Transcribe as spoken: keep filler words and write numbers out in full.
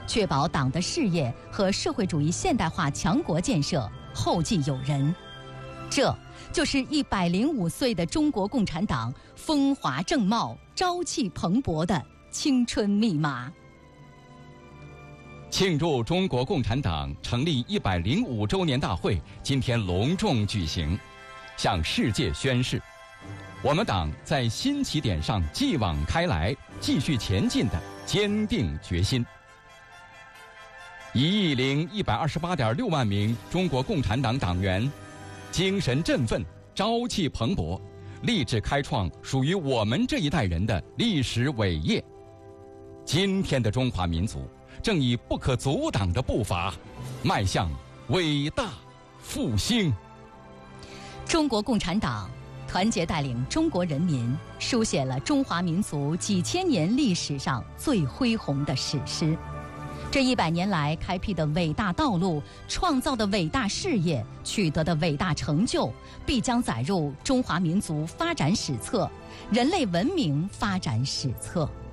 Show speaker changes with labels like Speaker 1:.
Speaker 1: 确保党的事业和社会主义现代化强国建设后继有人。这就是一百零五岁的中国共产党风华正茂、朝气蓬勃的青春密码。
Speaker 2: 庆祝中国共产党成立一百零五周年大会今天隆重举行，向世界宣示，我们党在新起点上继往开来、继续前进的坚定决心。一亿零一百二十八点六万名中国共产党党员，精神振奋、朝气蓬勃，立志开创属于我们这一代人的历史伟业。今天的中华民族正以不可阻挡的步伐，迈向伟大复兴。
Speaker 1: 中国共产党团结带领中国人民，书写了中华民族几千年历史上最恢宏的史诗。这一百年来开辟的伟大道路、创造的伟大事业、取得的伟大成就，必将载入中华民族发展史册、人类文明发展史册。